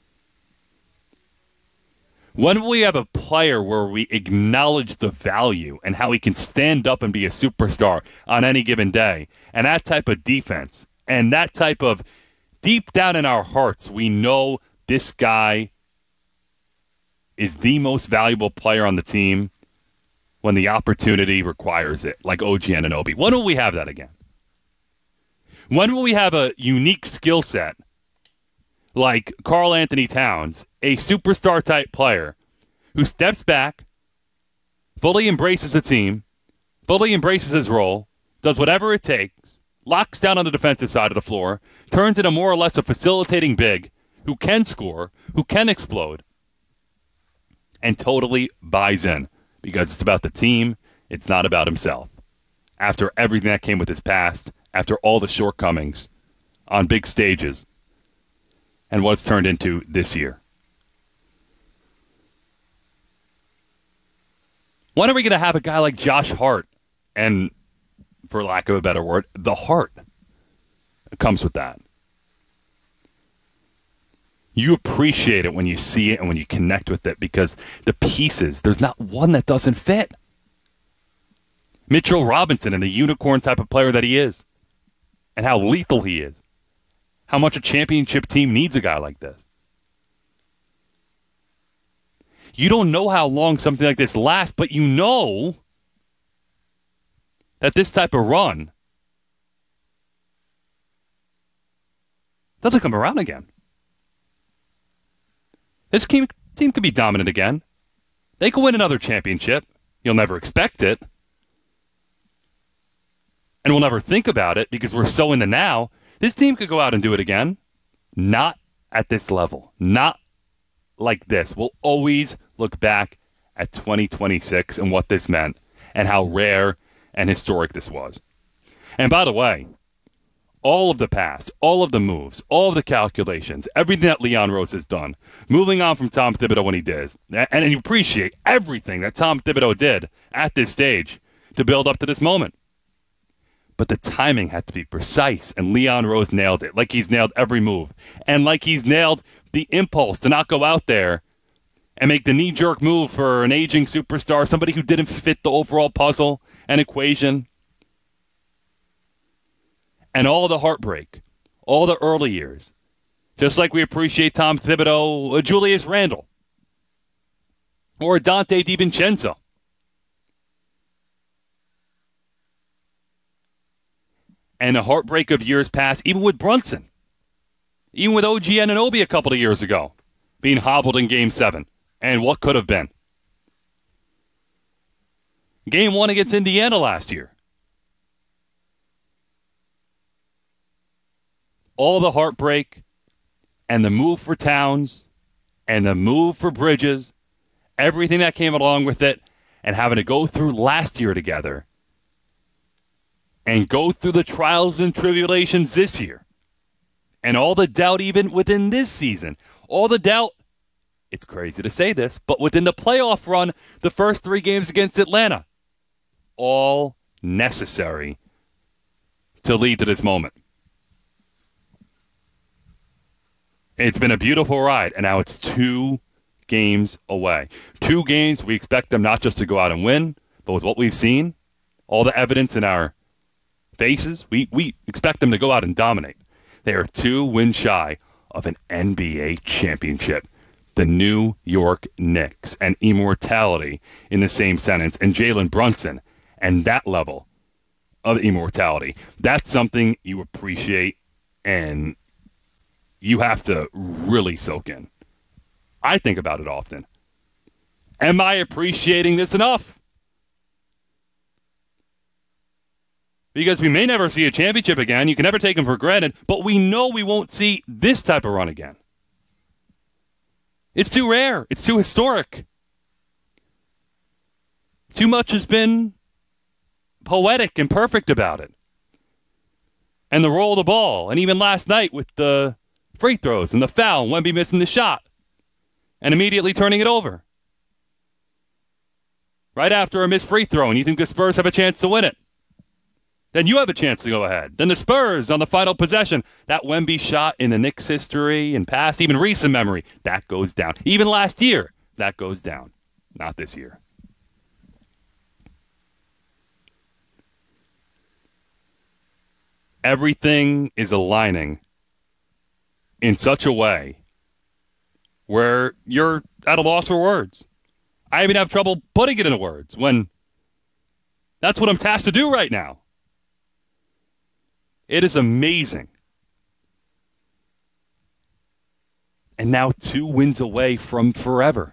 When will we have a player where we acknowledge the value and how he can stand up and be a superstar on any given day? And that type of defense and that type of deep down in our hearts, we know this guy is the most valuable player on the team when the opportunity requires it, like O G Anunoby. When will we have that again? When will we have a unique skill set like Karl Anthony Towns, a superstar-type player who steps back, fully embraces the team, fully embraces his role, does whatever it takes, locks down on the defensive side of the floor, turns into more or less a facilitating big who can score, who can explode, and totally buys in because it's about the team, it's not about himself. After everything that came with his past, after all the shortcomings on big stages, and what it's turned into this year. When are we going to have a guy like Josh Hart? And, for lack of a better word, the heart comes with that. You appreciate it when you see it and when you connect with it because the pieces, there's not one that doesn't fit. Mitchell Robinson and the unicorn type of player that he is, and how lethal he is. How much a championship team needs a guy like this. You don't know how long something like this lasts, but you know that this type of run doesn't come around again. This team, team could be dominant again. They could win another championship. You'll never expect it. And we'll never think about it because we're so in the now. This team could go out and do it again. Not at this level. Not like this. We'll always look back at twenty twenty-six and what this meant and how rare and historic this was. And by the way, all of the past, all of the moves, all of the calculations, everything that Leon Rose has done, moving on from Tom Thibodeau when he did, and you appreciate everything that Tom Thibodeau did at this stage to build up to this moment. But the timing had to be precise, and Leon Rose nailed it, like he's nailed every move. And like he's nailed the impulse to not go out there and make the knee-jerk move for an aging superstar, somebody who didn't fit the overall puzzle and equation. And all the heartbreak, all the early years, just like we appreciate Tom Thibodeau, uh, Julius Randle, or Dante DiVincenzo. And the heartbreak of years past, even with Brunson. Even with O G Anunoby a couple of years ago, being hobbled in Game seven. And what could have been. Game one against Indiana last year. All the heartbreak and the move for Towns and the move for Bridges, everything that came along with it, and having to go through last year together and go through the trials and tribulations this year. And all the doubt even within this season. All the doubt, it's crazy to say this, but within the playoff run, the first three games against Atlanta. All necessary to lead to this moment. It's been a beautiful ride, and now it's two games away. Two games, we expect them not just to go out and win, but with what we've seen, all the evidence in our faces, we, we expect them to go out and dominate. They are two wins shy of an N B A championship. The New York Knicks, and immortality in the same sentence, and Jalen Brunson, and that level of immortality. That's something you appreciate and you have to really soak in. I think about it often. Am I appreciating this enough? Because we may never see a championship again. You can never take them for granted, but we know we won't see this type of run again. It's too rare. It's too historic. Too much has been poetic and perfect about it. And the roll of the ball. And even last night with the free throws and the foul, Wemby missing the shot and immediately turning it over. Right after a missed free throw, and you think the Spurs have a chance to win it. Then you have a chance to go ahead. Then the Spurs on the final possession. That Wemby shot in the Knicks' history and past, even recent memory, that goes down. Even last year, that goes down. Not this year. Everything is aligning in such a way where you're at a loss for words. I even have trouble putting it into words when that's what I'm tasked to do right now. It is amazing. And now two wins away from forever.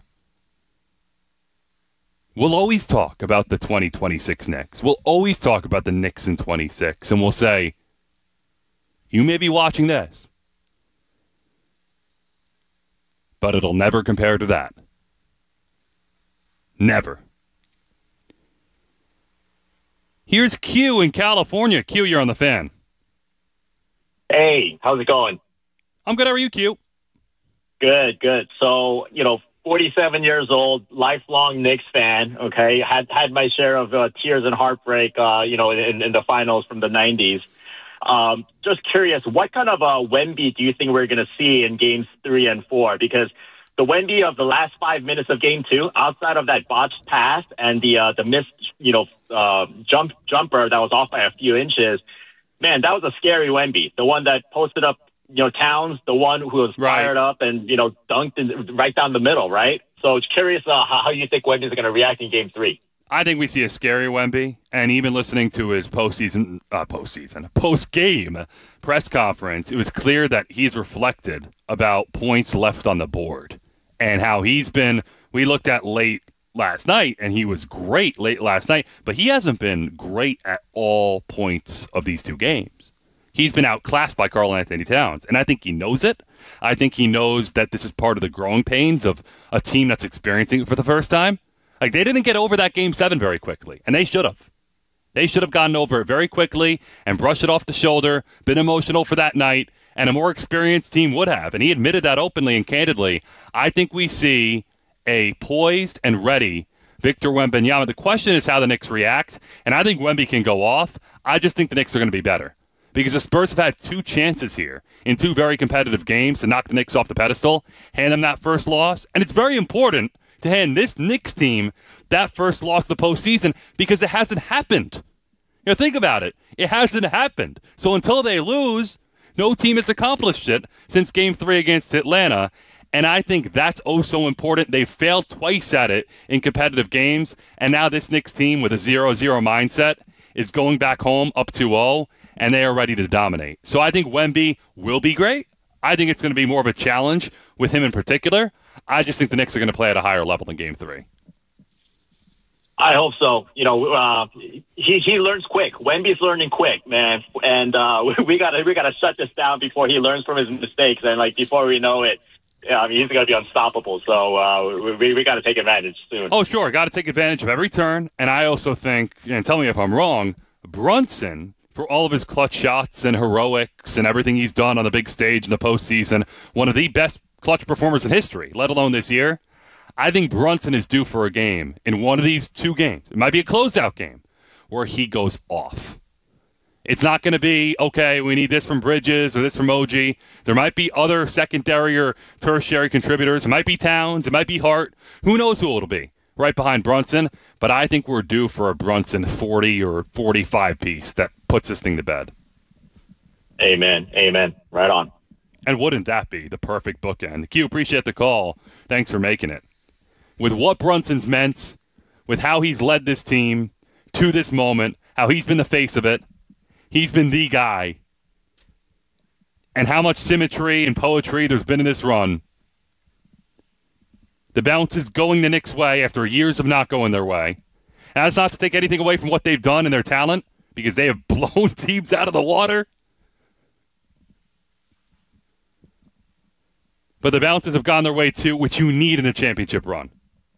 We'll always talk about the twenty twenty-six Knicks. We'll always talk about the Knicks in twenty-six. And we'll say, you may be watching this, but it'll never compare to that. Never. Here's Q in California. Q, you're on the Fan. Hey, how's it going? I'm good. How are you, Q? Good, good. So, you know, forty-seven years old, lifelong Knicks fan, okay? Had had my share of uh, tears and heartbreak, uh, you know, in, in the finals from the nineties. Um, just curious, what kind of uh, Wemby do you think we're going to see in games three and four? Because the Wemby of the last five minutes of game two, outside of that botched pass and the uh, the missed, you know, uh, jump jumper that was off by a few inches, man, that was a scary Wemby. The one that posted up, you know, Towns, the one who was right. fired up and, you know, dunked in, right down the middle, right? So it's curious uh, how, how you think Wemby's going to react in game three. I think we see a scary Wemby, and even listening to his postseason, uh, postseason, post-game press conference, it was clear that he's reflected about points left on the board and how he's been. We looked at late last night, and he was great late last night, but he hasn't been great at all points of these two games. He's been outclassed by Karl Anthony Towns, and I think he knows it. I think he knows that this is part of the growing pains of a team that's experiencing it for the first time. Like, they didn't get over that game seven very quickly, and they should have. They should have gotten over it very quickly and brushed it off the shoulder, been emotional for that night, and a more experienced team would have. And he admitted that openly and candidly. I think we see a poised and ready Victor Wembanyama. The question is how the Knicks react, and I think Wemby can go off. I just think the Knicks are going to be better because the Spurs have had two chances here in two very competitive games to knock the Knicks off the pedestal, hand them that first loss, and it's very important to hand this Knicks team that first loss of the postseason because it hasn't happened. You know, think about it. It hasn't happened. So until they lose, no team has accomplished it since game three against Atlanta. And I think that's oh so important. They've failed twice at it in competitive games. And now this Knicks team with a zero zero mindset is going back home up two oh, and they are ready to dominate. So I think Wemby will be great. I think it's going to be more of a challenge with him in particular. I just think the Knicks are going to play at a higher level than game three. I hope so. You know, uh, he he learns quick. Wemby's learning quick, man, and uh, we got to we got to shut this down before he learns from his mistakes. And like before we know it, I mean, he's going to be unstoppable. So uh, we we got to take advantage soon. Oh, sure, got to take advantage of every turn. And I also think, and tell me if I'm wrong, Brunson, for all of his clutch shots and heroics and everything he's done on the big stage in the postseason, one of the best clutch performers in history, let alone this year. I think Brunson is due for a game in one of these two games. It might be a closeout game where he goes off. It's not going to be, okay, we need this from Bridges or this from O G. There might be other secondary or tertiary contributors. It might be Towns. It might be Hart. Who knows who it'll be right behind Brunson. But I think we're due for a Brunson forty or forty-five piece that puts this thing to bed. Amen. Amen. Right on. And wouldn't that be the perfect bookend? Q, appreciate the call. Thanks for making it. With what Brunson's meant, with how he's led this team to this moment, how he's been the face of it, he's been the guy, and how much symmetry and poetry there's been in this run. The bounce is going the Knicks' way after years of not going their way. And that's not to take anything away from what they've done and their talent, because they have blown teams out of the water. But the bounces have gone their way too, which you need in a championship run.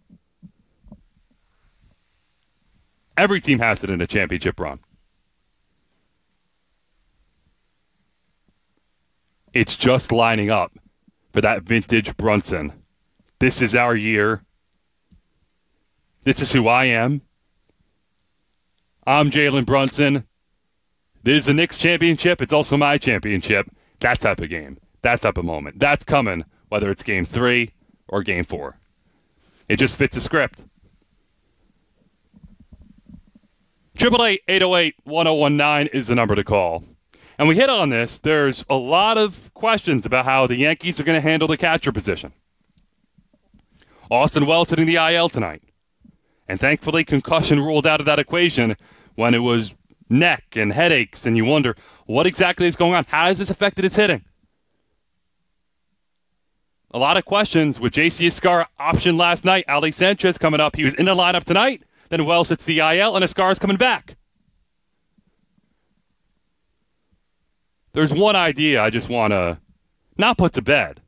Every team has it in a championship run. It's just lining up for that vintage Brunson. This is our year. This is who I am. I'm Jalen Brunson. This is the Knicks championship. It's also my championship. That type of game. That type of moment. That's coming, whether it's game three or game four. It just fits the script. eight eight eight, eight oh eight, one oh one nine is the number to call. And we hit on this. There's a lot of questions about how the Yankees are going to handle the catcher position. Austin Wells hitting the I L tonight. And thankfully, concussion ruled out of that equation when it was neck and headaches, and you wonder, what exactly is going on? How has this affected his hitting? A lot of questions with J C Escar option last night. Ali Sanchez coming up. He was in the lineup tonight. Then Wells hits the I L, and Escar's coming back. There's one idea I just want to not put to bed,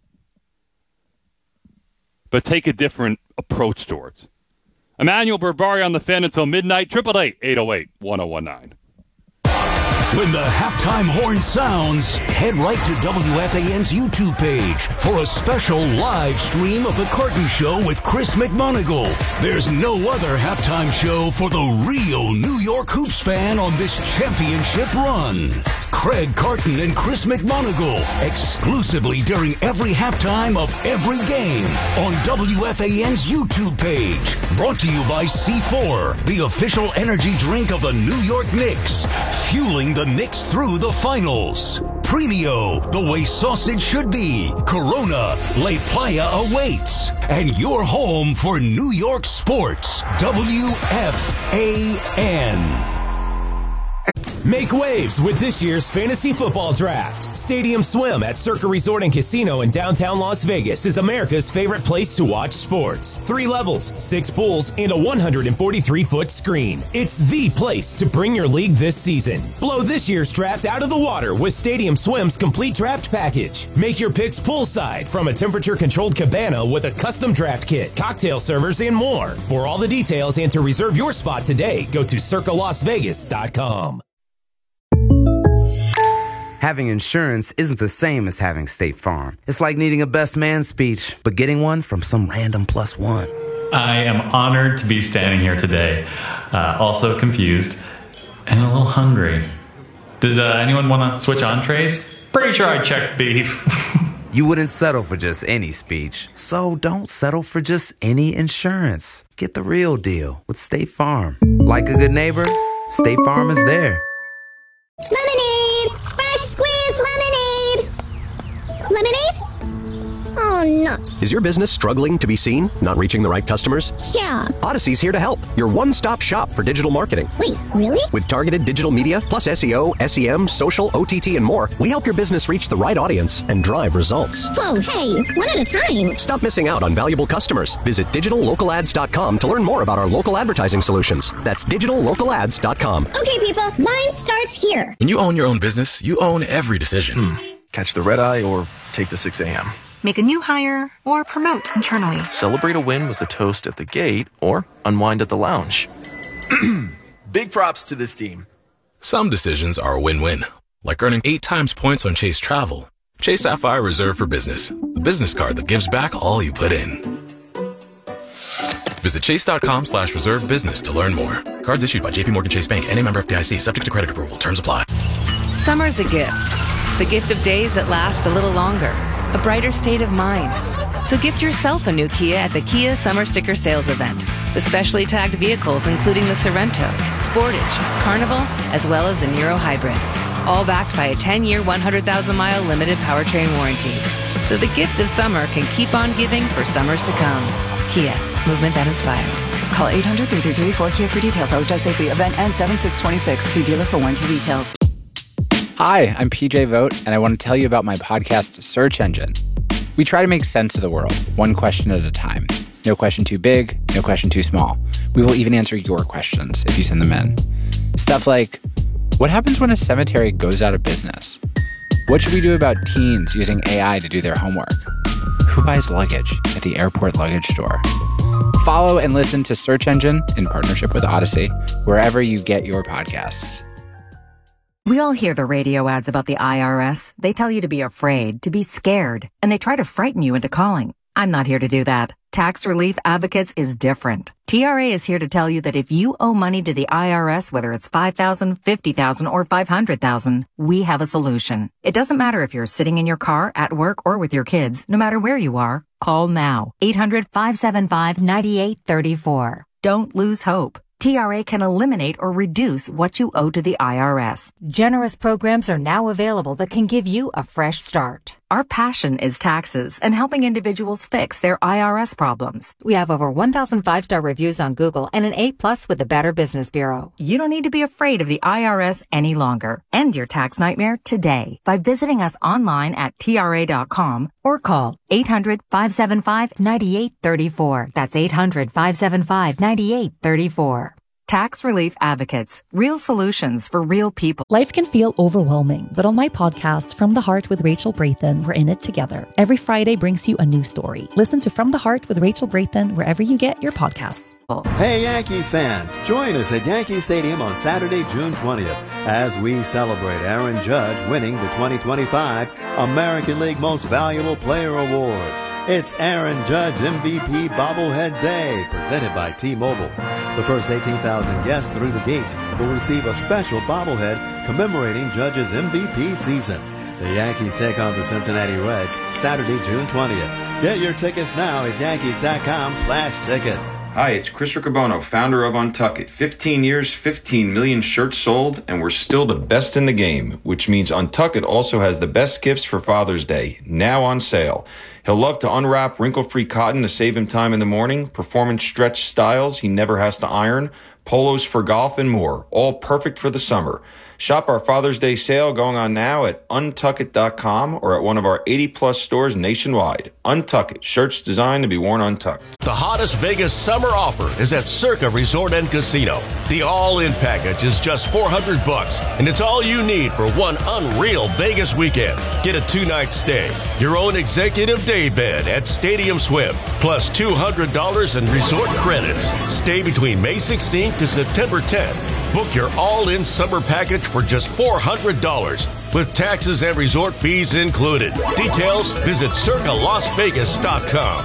but take a different approach towards. Emmanuel Berbari on the Fan until midnight. eight eight eight, eight oh eight, one oh one nine. When the halftime horn sounds, head right to W F A N's YouTube page for a special live stream of The Carton Show with Chris McMonagle. There's no other halftime show for the real New York Hoops fan on this championship run. Craig Carton and Chris McMonagle, exclusively during every halftime of every game on W F A N's YouTube page. Brought to you by C four, the official energy drink of the New York Knicks, fueling the Knicks through the finals. Premio, the way sausage should be. Corona, La Playa awaits. And your home for New York sports, W F A N. Make waves with this year's fantasy football draft. Stadium Swim at Circa Resort and Casino in downtown Las Vegas is America's favorite place to watch sports. Three levels, six pools, and a one hundred forty-three foot screen. It's the place to bring your league this season. Blow this year's draft out of the water with Stadium Swim's complete draft package. Make your picks poolside from a temperature-controlled cabana with a custom draft kit, cocktail servers, and more. For all the details and to reserve your spot today, go to circa las vegas dot com. Having insurance isn't the same as having State Farm. It's like needing a best man speech, but getting one from some random plus one. I am honored to be standing here today, uh, also confused and a little hungry. Does uh, anyone want to switch entrees? Pretty sure I checked beef. You wouldn't settle for just any speech, so don't settle for just any insurance. Get the real deal with State Farm. Like a good neighbor, State Farm is there. Lemonade! Fresh squeezed lemonade! Lemonade? Oh, nuts. Is your business struggling to be seen? Not reaching the right customers? Yeah. Odyssey's here to help. Your one-stop shop for digital marketing. Wait, really? With targeted digital media, plus S E O, S E M, social, O T T, and more, we help your business reach the right audience and drive results. Whoa, hey, one at a time. Stop missing out on valuable customers. Visit digital local ads dot com to learn more about our local advertising solutions. That's digital local ads dot com. Okay, people, mine starts here. When you own your own business, you own every decision. Hmm. Catch the red eye or take the six a.m. Make a new hire or promote internally. Celebrate a win with a toast at the gate or unwind at the lounge. Big props to this team. Some decisions are a win-win, like earning eight times points on Chase Travel. Chase Sapphire Reserve for Business, the business card that gives back all you put in. Visit chase.com slash reserve business to learn more. Cards issued by J P Morgan Chase Bank, N A member F D I C, subject to credit approval. Terms apply. Summer's a gift. The gift of days that last a little longer. A brighter state of mind. So gift yourself a new Kia at the Kia Summer Sticker Sales Event. With specially tagged vehicles including the Sorento, Sportage, Carnival, as well as the Niro Hybrid. all backed by a ten-year, one hundred thousand mile limited powertrain warranty. So the gift of summer can keep on giving for summers to come. Kia, movement that inspires. Call eight hundred, three three three, four K I A for details. How's drive safely? Event ends seven six twenty-six. See dealer for warranty details. Hi, I'm P J Vogt, and I want to tell you about my podcast, Search Engine. We try to make sense of the world, one question at a time. No question too big, no question too small. We will even answer your questions if you send them in. Stuff like, what happens when a cemetery goes out of business? What should we do about teens using A I to do their homework? Who buys luggage at the airport luggage store? Follow and listen to Search Engine in partnership with Odyssey, wherever you get your podcasts. We all hear the radio ads about the I R S. They tell you to be afraid, to be scared, and they try to frighten you into calling. I'm not here to do that. Tax Relief Advocates is different. T R A is here to tell you that if you owe money to the I R S, whether it's five thousand dollars, fifty thousand dollars, or five hundred thousand dollars, we have a solution. It doesn't matter if you're sitting in your car, at work, or with your kids. No matter where you are, call now. eight hundred, five seven five, nine eight three four. Don't lose hope. T R A can eliminate or reduce what you owe to the I R S. Generous programs are now available that can give you a fresh start. Our passion is taxes and helping individuals fix their I R S problems. We have over one thousand five-star reviews on Google and an A plus with the Better Business Bureau. You don't need to be afraid of the I R S any longer. End your tax nightmare today by visiting us online at T R A dot com or call eight hundred, five seven five, nine eight three four. That's eight hundred, five seven five, nine eight three four. Tax Relief Advocates. Real solutions for real people. Life can feel overwhelming, but on my podcast, From the Heart with Rachel Brathen, we're in it together. Every Friday brings you a new story. Listen to From the Heart with Rachel Brathen wherever you get your podcasts. Hey, Yankees fans, join us at Yankee Stadium on Saturday, June twentieth, as we celebrate Aaron Judge winning the twenty twenty-five American League Most Valuable Player Award. It's Aaron Judge M V P Bobblehead Day, presented by T-Mobile. The first eighteen thousand guests through the gates will receive a special bobblehead commemorating Judge's M V P season. The Yankees take on the Cincinnati Reds Saturday, June twentieth. Get your tickets now at yankees.com slash tickets. Hi, it's Chris Riccobono, founder of Untuck It. fifteen years, fifteen million shirts sold, and we're still the best in the game, which means Untuck It also has the best gifts for Father's Day, now on sale. He'll love to unwrap wrinkle-free cotton to save him time in the morning, performance stretch styles he never has to iron, polos for golf, and more, all perfect for the summer. Shop our Father's Day sale going on now at untuck it dot com or at one of our eighty plus stores nationwide. Untuck It, shirts designed to be worn untucked. The hottest Vegas summer offer is at Circa Resort and Casino. The all-in package is just four hundred bucks, and it's all you need for one unreal Vegas weekend. Get a two-night stay, your own executive day bed at Stadium Swim, plus two hundred dollars in resort credits. Stay between May sixteenth to September tenth. Book your all-in summer package for just four hundred dollars, with taxes and resort fees included. Details, visit circa las vegas dot com.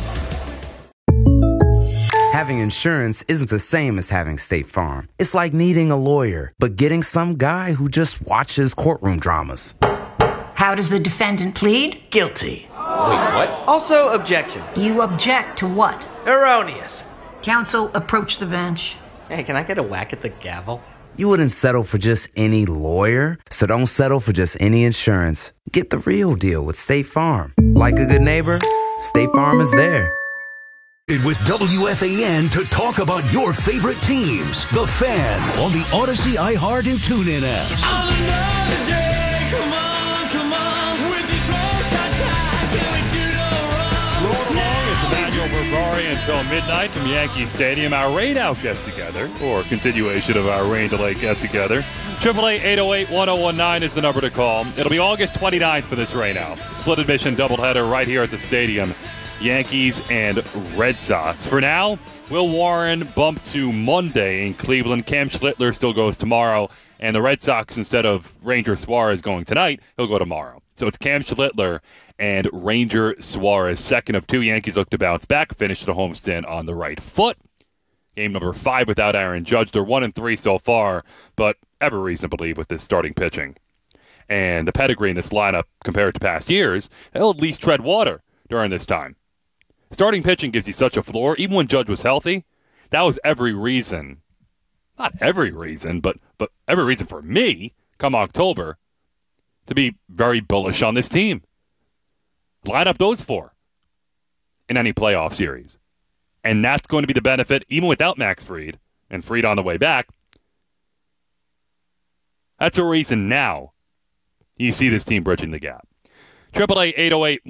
Having insurance isn't the same as having State Farm. It's like needing a lawyer, but getting some guy who just watches courtroom dramas. How does the defendant plead? Guilty. Wait, what? Also, objection. You object to what? Erroneous. Counsel, approach the bench. Hey, can I get a whack at the gavel? You wouldn't settle for just any lawyer, so don't settle for just any insurance. Get the real deal with State Farm. Like a good neighbor, State Farm is there. With W F A N to talk about your favorite teams. The Fan on the Odyssey, iHeart, and TuneIn apps. Another day, come on, come on, with these flows I tie, can we do no wrong? Rolling along is Emmanuel Ferrari until midnight from Yankee Stadium. Our rain out get together, or continuation of our rain delay get together. triple A eight oh eight, one oh one nine is the number to call. It'll be August twenty-ninth for this rain out. Split admission doubleheader right here at the stadium. Yankees and Red Sox. For now, Will Warren bumped to Monday in Cleveland. Cam Schlittler still goes tomorrow. And the Red Sox, instead of Ranger Suarez going tonight, he'll go tomorrow. So it's Cam Schlittler and Ranger Suarez. Second of two. Yankees look to bounce back. Finished the homestand on the right foot. Game number five without Aaron Judge. They're one and three so far, but every reason to believe with this starting pitching. And the pedigree in this lineup compared to past years, they'll at least tread water during this time. Starting pitching gives you such a floor. Even when Judge was healthy, that was every reason. Not every reason, but but every reason for me come October to be very bullish on this team. Line up those four in any playoff series. And that's going to be the benefit, even without Max Fried, and Fried on the way back. That's a reason now you see this team bridging the gap. triple A eight oh eight